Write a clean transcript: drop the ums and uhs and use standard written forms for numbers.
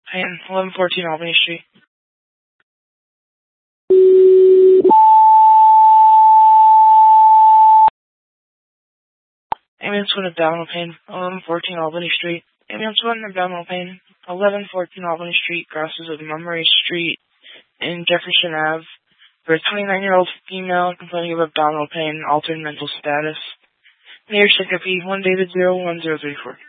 and 1114 Albany Street. Ambulance 1 abdominal pain, 1114 Albany Street. Ambulance 1 abdominal pain, 1114 Albany Street, crosses of Montgomery Street and Jefferson Ave. For a 29-year-old female complaining of abdominal pain, altered mental status. Near syncope, 1 David 01034.